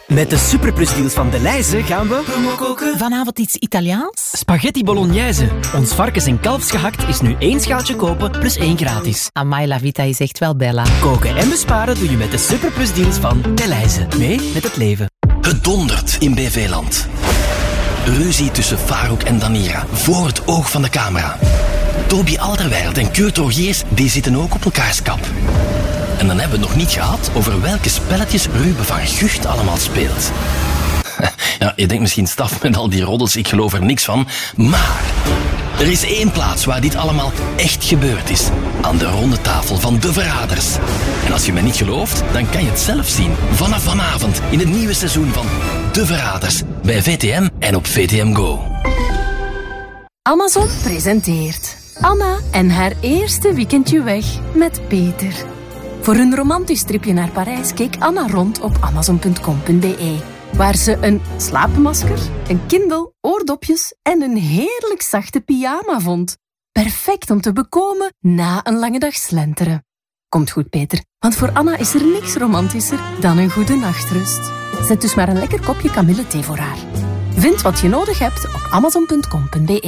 Met de superplusdeals van Delhaize gaan we promo koken. Vanavond iets Italiaans? Spaghetti bolognese. Ons varkens- en kalfsgehakt is nu 1 schaaltje kopen plus 1 gratis. Amai, la vita is echt wel bella. Koken en besparen doe je met de superplusdeals van Delhaize. Mee met het leven. Het dondert in BV-land. Ruzie tussen Farouk en Danira, voor het oog van de camera. Toby Alderweireld en Kurt Rogiers, die zitten ook op elkaars kap. En dan hebben we het nog niet gehad over welke spelletjes Ruben van Gucht allemaal speelt. Ja, je denkt misschien staf met al die roddels, ik geloof er niks van. Maar er is 1 plaats waar dit allemaal echt gebeurd is. Aan de ronde tafel van De Verraders. En als je mij niet gelooft, dan kan je het zelf zien. Vanaf vanavond in het nieuwe seizoen van De Verraders. Bij VTM en op VTM Go. Amazon presenteert Anna en haar eerste weekendje weg met Peter. Voor een romantisch tripje naar Parijs keek Anna rond op amazon.com.be, waar ze een slaapmasker, een Kindle, oordopjes en een heerlijk zachte pyjama vond. Perfect om te bekomen na een lange dag slenteren. Komt goed, Peter, want voor Anna is er niks romantischer dan een goede nachtrust. Zet dus maar een lekker kopje kamillethee voor haar. Vind wat je nodig hebt op amazon.com.be.